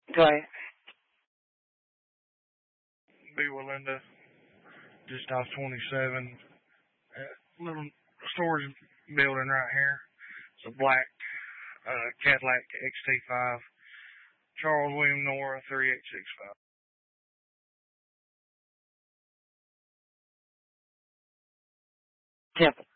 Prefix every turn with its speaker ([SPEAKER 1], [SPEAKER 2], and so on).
[SPEAKER 1] Go ahead.
[SPEAKER 2] Be Linda, just off 27. Little storage building right here. It's a black Cadillac XT5. Charles William Nora 3865.
[SPEAKER 1] Temple.